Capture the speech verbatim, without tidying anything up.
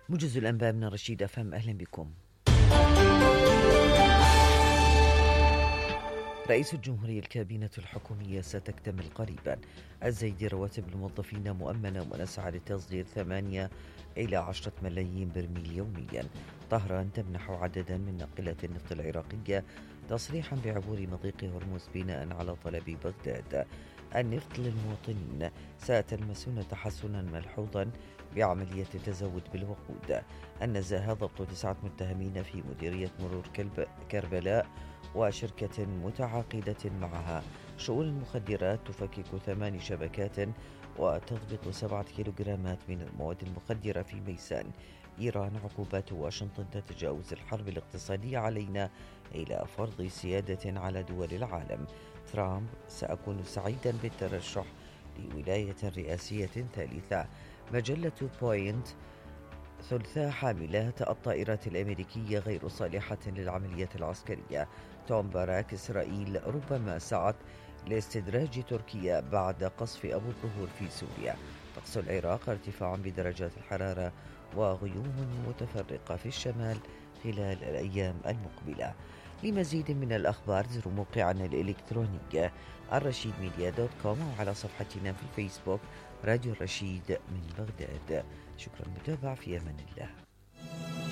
موجز الأنباء من رشيد أفهم، أهلا بكم. رئيس الجمهورية الكابينة الحكومية ستكتمل قريبا. الزايدي رواتب الموظفين مؤمنة ونسعى لتصدير ثمانية إلى عشرة ملايين برميل يوميا. طهران تمنح عددا من ناقلات النفط العراقية تصريحا بعبور مضيق هرمز بناء على طلب بغداد. النفط للمواطنين، سيتلمسون تحسنا ملحوظا بعملية التزود بالوقود. النزاهة ضبط تسعة متهمين في مديرية مرور كربلاء وشركة متعاقدة معها. شؤون المخدرات تفكك ثمان شبكات وتضبط سبعة كيلوغرامات من المواد المخدرة في ميسان. إيران، عقوبات واشنطن تتجاوز الحرب الاقتصادية علينا إلى فرض سيادة على دول العالم. ترامب، سأكون سعيدا بالترشح لولاية رئاسية ثالثة. مجلة بوينت، ثلثاء حاملات الطائرات الأمريكية غير صالحة للعمليات العسكرية. توم باراك، إسرائيل ربما سعت لاستدراج تركيا بعد قصف أبو الظهور في سوريا. طقس العراق، ارتفاع بدرجات الحرارة وغيوم متفرقة في الشمال خلال الأيام المقبلة. لمزيد من الأخبار زوروا موقعنا الإلكتروني الرشيد ميديا دوت كوم وعلى صفحتنا في الفيسبوك راديو الرشيد من بغداد. شكرا للمتابعة، في أمان الله.